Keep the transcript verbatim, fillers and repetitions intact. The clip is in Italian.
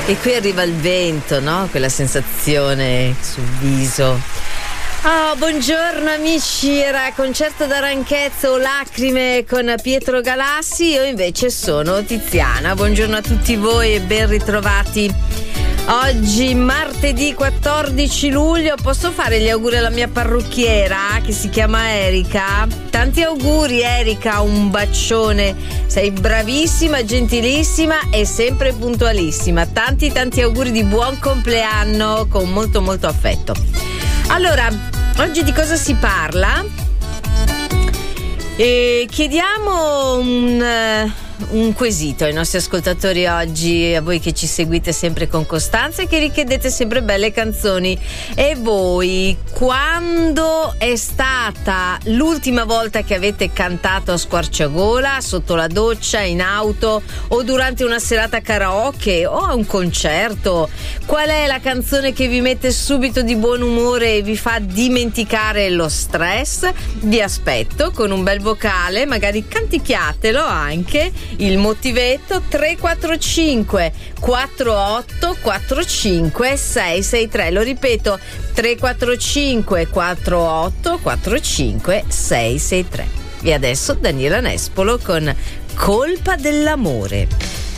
E qui arriva il vento, no? Quella sensazione sul viso. Oh, buongiorno amici, era Concerto da Ranchezzo o Lacrime con Pietro Galassi. Io invece sono Tiziana. Buongiorno a tutti voi e ben ritrovati. Oggi martedì quattordici luglio. Posso fare gli auguri alla mia parrucchiera che si chiama Erika? Tanti auguri Erika, un bacione, sei bravissima, gentilissima e sempre puntualissima. Tanti tanti auguri di buon compleanno con molto molto affetto. Allora, oggi di cosa si parla? E chiediamo un, un quesito ai nostri ascoltatori oggi, a voi che ci seguite sempre con costanza e che richiedete sempre belle canzoni. E voi, quando è stata l'ultima volta che avete cantato a squarciagola, sotto la doccia, in auto o durante una serata karaoke o a un concerto? Qual è la canzone che vi mette subito di buon umore e vi fa dimenticare lo stress? Vi aspetto con un bel vocale, magari canticchiatelo anche, il motivetto tre quattro cinque quattro otto quattro cinque sei sei tre. Lo ripeto, tre quattro cinque quattro otto quattro cinque sei sei tre. E adesso Daniela Nespolo con Colpa dell'amore.